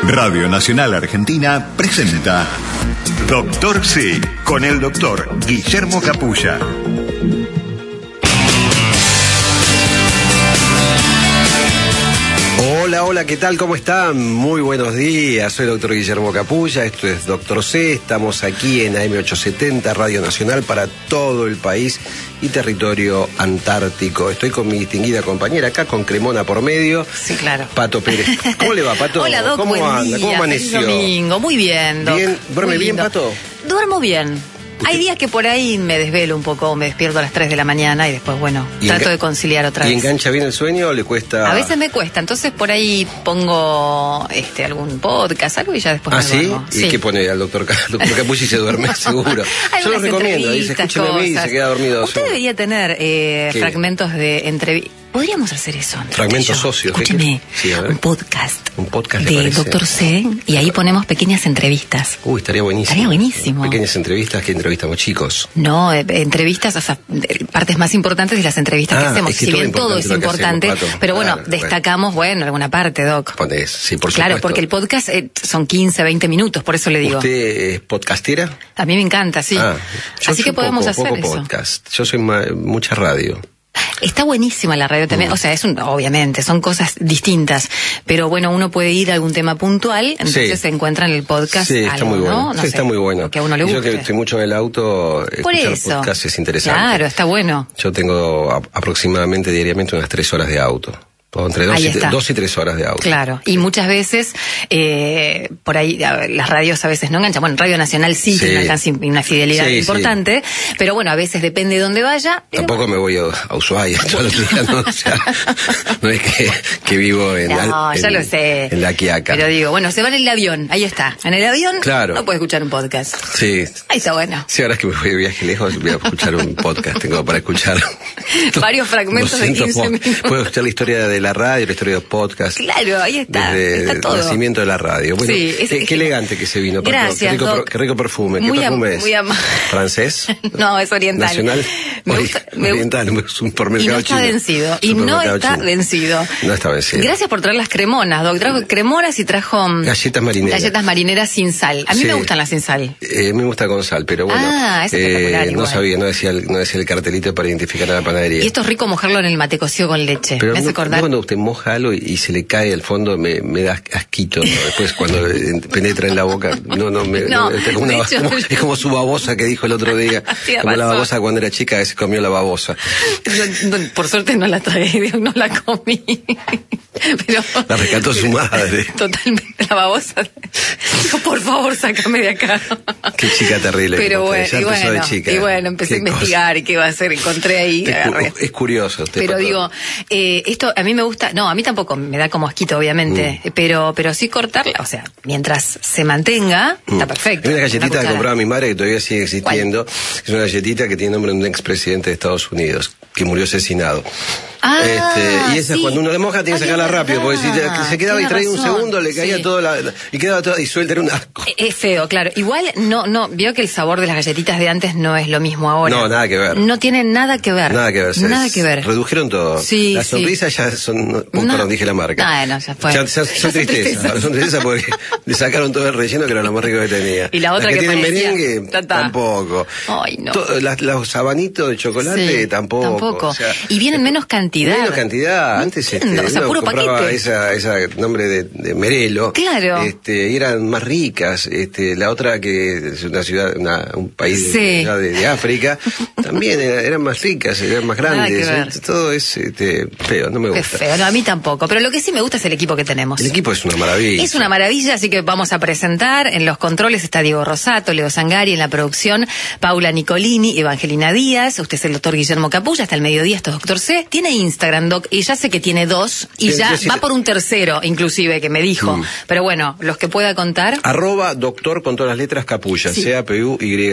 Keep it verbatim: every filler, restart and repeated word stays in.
Radio Nacional Argentina presenta Doctor C, con el doctor Guillermo Capulla. Hola, hola, ¿qué tal? ¿Cómo están? Muy buenos días, soy el doctor Guillermo Capulla, esto es Doctor C, estamos aquí en A M ochocientos setenta, Radio Nacional para todo el país y territorio antártico. Estoy con mi distinguida compañera acá, con Cremona por medio. Sí, claro. Pato Pérez. ¿Cómo le va, Pato? Hola, Doc, ¿Cómo buen anda? día. ¿Cómo amaneció? Feliz domingo, muy bien, Doc. Bien, ¿duerme Muy bien, lindo. Pato? Duermo bien. Hay días que por ahí me desvelo un poco, me despierto a las tres de la mañana y después, bueno, ¿Y trato enga- de conciliar otra ¿Y vez. engancha bien el sueño o le cuesta...? A veces me cuesta, entonces por ahí pongo este algún podcast, algo y ya después ¿Ah, me sí? duermo. ¿Y qué pone al doctor, doctor Capulla y se duerme, seguro? Yo lo Algunas recomiendo, dice, entrevistas, escúcheme a mí y cosas. se queda dormido. Usted debería tener eh, ¿Qué? fragmentos de entrevistas. Podríamos hacer eso. entre Fragmentos usted y yo. socios, ¿qué Escúcheme, qué? Sí, a ver. un podcast. Un podcast, ¿le de parece? Doctor C y ahí ponemos pequeñas entrevistas. Uy, estaría buenísimo. Estaría buenísimo. Pequeñas entrevistas que entrevistamos chicos. No, eh, entrevistas, o sea, eh, partes más importantes de las entrevistas Ah, que hacemos. es que Si todo bien todo importante es lo que importante, hacemos, Pato. pero bueno, Claro, destacamos, bueno, alguna parte, Doc. Ponés, sí, por Claro, supuesto. porque el podcast eh, son quince, veinte minutos, por eso le digo. ¿Usted es podcastera? A mí me encanta, sí. Ah, yo Así soy que podemos poco, hacer poco eso. podcast. Yo soy ma- mucha radio. Está buenísima la radio también, Mm. o sea, es un, obviamente, son cosas distintas, pero bueno, uno puede ir a algún tema puntual, entonces Sí. se encuentra en el podcast Sí, está algo, muy bueno. ¿no? No sí, sé, está muy bueno. lo que a uno le Y guste. yo que estoy mucho en el auto, Por escuchar eso. podcast es interesante. Claro, está bueno. Yo tengo a- aproximadamente diariamente unas tres horas de auto. O entre dos Ahí y, está. dos y tres horas de auto. Claro, y muchas veces, eh, por ahí, a ver, las radios a veces no enganchan. Bueno, Radio Nacional sí, Sí. tiene un alcance y una fidelidad Sí, sí. importante, pero bueno, a veces depende de dónde vaya. pero Tampoco me voy a, a Ushuaia todos los días, ¿no? O sea, no es que, que vivo en, No, la, ya en- lo sé. en la Quiaca. Pero digo, bueno, se va en el avión, ahí está. En el avión Claro. no puede escuchar un podcast. Sí. Ahí está bueno. Sí, ahora es que me voy de viaje lejos, voy a escuchar un podcast. Tengo para escuchar Varios fragmentos de doscientos quince pod- minutos. Puedo escuchar la historia de la radio, la historia de los podcasts. Claro, ahí está. Desde está el todo. nacimiento de la radio. Bueno, Sí, es- qué, qué elegante que se vino. Pato. Gracias, Qué rico, Doc. per- qué rico perfume. ¿Qué Muy am- perfume es? muy ama- ¿Francés? No, es oriental. ¿Nacional? Me Ori- gusta- me oriental, es un Y supermercado no está chino. vencido. Y no Supermercado está chino. vencido. No está vencido. Gracias por traer las cremonas, Doc. Trajo cremonas y trajo mm, Galletas marineras. galletas marineras sin sal. A mí Sí. me gustan las sin sal. Eh, me gusta con sal, pero bueno. Ah, es espectacular, no igual. sabía, no decía, el, no decía el cartelito para identificar a la panadería. Y esto es rico mojarlo en el mate cocido con leche. Pero me hace no- acordar. no cuando usted moja algo y, y se le cae al fondo me, me da asquito, ¿no? Después cuando eh, penetra en la boca, no, no, me, No, no, es, como una- de hecho- como- es como su babosa que dijo el otro día, Tiene como la razón. babosa cuando era chica que se comió la babosa. No, no, por suerte no la tragué, no la comí. Pero La rescató su madre. Totalmente la babosa. Dijo, por favor, sácame de acá. Qué chica terrible. que Pero fue. bueno, Ya y empezó bueno, de chica. y bueno, empecé a Qué cosa. investigar y qué iba a hacer, encontré ahí, Es, cu- agarré. es curioso. Usted, Pero Pato. digo, eh, esto a mí me gusta, no, a mí tampoco me da como asquito, obviamente, Mm. pero pero sí cortarla, o sea, mientras se mantenga, está perfecto. Hay una galletita que cuchara. compraba mi madre que todavía sigue existiendo. Es una galletita que tiene nombre de un expresidente de Estados Unidos que murió asesinado. Ah, Este, y esa sí. cuando uno la moja tiene que Ay, sacarla es rápido, porque si verdad. se, se quedaba Tiene distraído un razón. segundo le caía Sí. todo la, y quedaba toda y suelta, era un asco. Eh, Es feo, claro. Igual no, no, vio que el sabor de las galletitas de antes no es lo mismo ahora. No, nada que ver. No tiene nada que ver. Nada que ver. se- Nada que ver. Redujeron todo. Sí, Las sí. sonrisas ya son, no, oh, No. perdón, dije la marca. Ah, no, ya fue. Ya, ya son Ya son tristezas. tristezas. Ahora son tristezas porque le sacaron todo el relleno que era lo más rico que tenía. Y la otra Las que, que tienen parecía- merengue, Ta, ta. tampoco. Ay, no. To- las- los sabanitos de chocolate, Sí, tampoco. tampoco. O sea, Y vienen menos cantidad. Menos cantidad. No Antes entiendo, este, o sea, uno puro compraba paquete. esa, esa nombre de, de Merelo. Claro. Este, y eran más ricas. Este, la otra que es una ciudad, una- un país Sí. de, de- de África, también era- eran más ricas, eran más Nada que grandes. ver. Todo es este, feo, no me Qué gusta. feo, no, a mí tampoco. Pero lo que sí me gusta es el equipo que tenemos. El equipo es una maravilla. Es una maravilla, así que vamos a presentar. En los controles está Diego Rosato, Leo Sangari, en la producción Paula Nicolini, Evangelina Díaz. Usted es el doctor Guillermo Capulla, hasta el mediodía esto es doctor C. Tiene Instagram, doc, y ya sé que tiene dos, y Sí, ya yo sí va te- por un tercero, inclusive, que me dijo. Mm. Pero bueno, los que pueda contar. Arroba doctor con todas las letras Capulla, Sí. C A P U Y.